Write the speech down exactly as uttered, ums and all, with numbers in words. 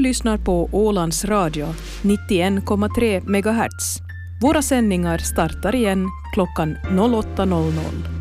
lyssnar på Ålands Radio, nittioen komma tre megahertz. Våra sändningar startar igen klockan åtta noll noll.